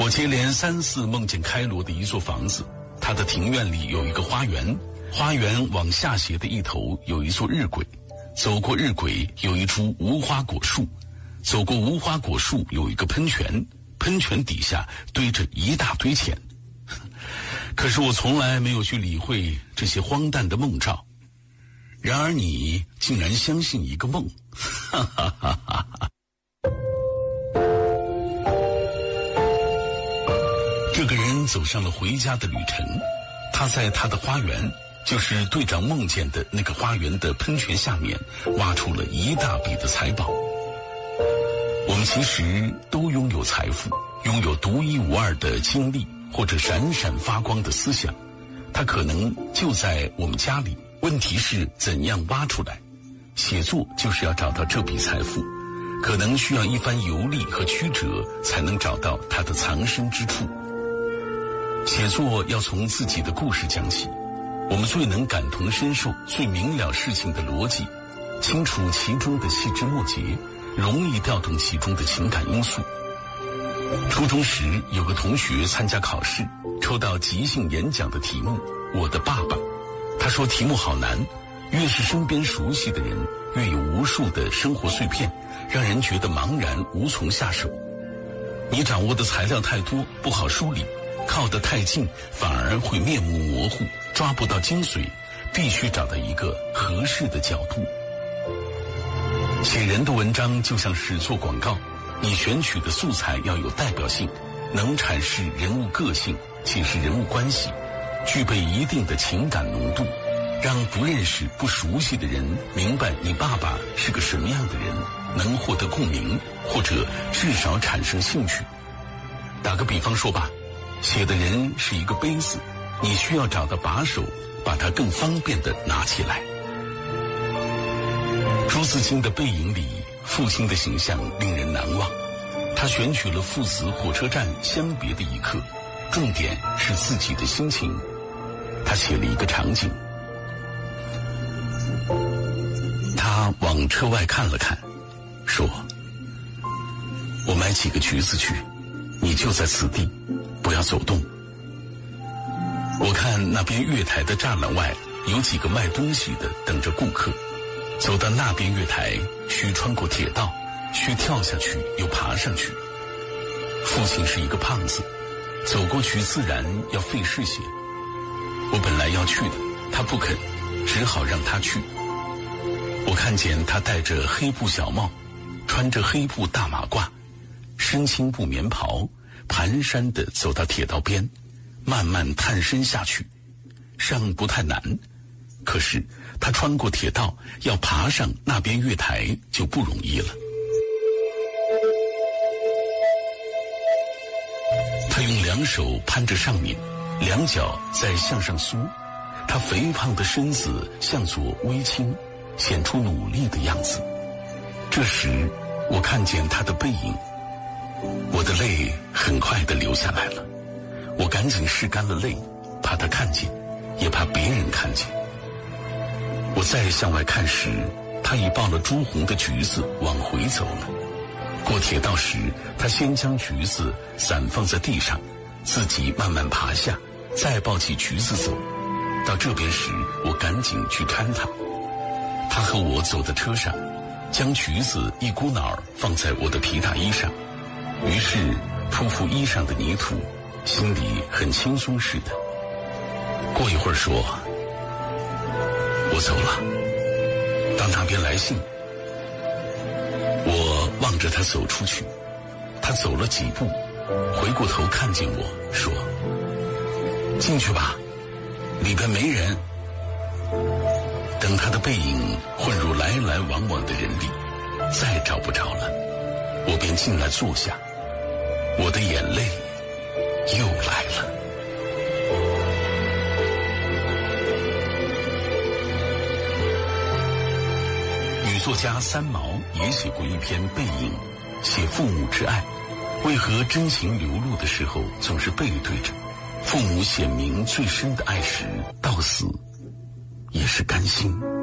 我接连3次梦见开罗的一座房子，它的庭院里有一个花园，花园往下斜的一头有一座日晷，走过日晷有一株无花果树，走过无花果树有一个喷泉，喷泉底下堆着一大堆钱。可是我从来没有去理会这些荒诞的梦兆，然而你竟然相信一个梦，哈哈哈哈哈。这个人走上了回家的旅程，他在他的花园，就是队长梦见的那个花园的喷泉下面，挖出了一大笔的财宝。我们其实都拥有财富，拥有独一无二的经历，或者闪闪发光的思想，它可能就在我们家里，问题是怎样挖出来。写作就是要找到这笔财富，可能需要一番游历和曲折才能找到它的藏身之处。写作要从自己的故事讲起，我们最能感同身受，最明了事情的逻辑，清楚其中的细枝末节，容易调动其中的情感因素。初中时有个同学参加考试，抽到即兴演讲的题目我的爸爸。他说题目好难，越是身边熟悉的人，越有无数的生活碎片，让人觉得茫然无从下手。你掌握的材料太多，不好梳理，靠得太近反而会面目模糊，抓不到精髓，必须找到一个合适的角度。写人的文章就像是做广告，你选取的素材要有代表性，能阐释人物个性，且是人物关系，具备一定的情感浓度，让不认识不熟悉的人明白你爸爸是个什么样的人，能获得共鸣，或者至少产生兴趣。打个比方说吧，写的人是一个杯子，你需要找到把手，把它更方便地拿起来。朱自清的背影里，父亲的形象令人难忘。他选取了父子火车站相别的一刻，重点是自己的心情。他写了一个场景，他往车外看了看，说：我买几个橘子去，你就在此地，不要走动。我看那边月台的栅栏外有几个卖东西的等着顾客，走到那边月台需穿过铁道，需跳下去又爬上去。父亲是一个胖子，走过去自然要费事些。我本来要去的，他不肯，只好让他去。我看见他戴着黑布小帽，穿着黑布大马褂，深青布棉袍，蹒跚地走到铁道边，慢慢探身下去。上不太难，可是他穿过铁道要爬上那边月台就不容易了。他用2手攀着上面，2脚再向上缩，他肥胖的身子向左微倾，显出努力的样子。这时我看见他的背影，我的泪很快地流下来了。我赶紧拭干了泪，怕他看见，也怕别人看见。我再向外看时，他已抱了朱红的橘子往回走了。过铁道时，他先将橘子散放在地上，自己慢慢爬下，再抱起橘子走。到这边时，我赶紧去搀他。他和我走在车上，将橘子一股脑儿放在我的皮大衣上，于是扑扑衣上的泥土，心里很轻松似的。过一会儿说：我走了，到那边来信。我望着他走出去，他走了几步，回过头看见我说：进去吧，里边没人。等他的背影混入来来往往的人里，再找不着了，我便进来坐下，我的眼泪又来了。女作家三毛也写过一篇《背影》，写父母之爱，为何真情流露的时候总是背对着？父母显明最深的爱时，到死也是甘心。